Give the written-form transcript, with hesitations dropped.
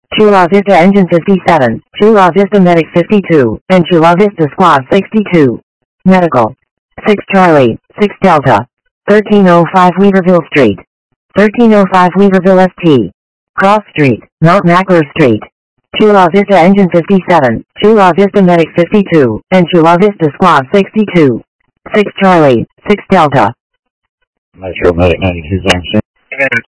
Chula Vista Engine 57, Chula Vista Medic 52, and Chula Vista Squad 62. Medical. 6 Charlie, 6 Delta. 1305 Weaverville Street. 1305 Weaverville ST. Cross Street, Mount Mackler Street. Chula Vista Engine 57, Chula Vista Medic 52, and Chula Vista Squad 62. 6 Charlie, 6 Delta. Metro Medic 92,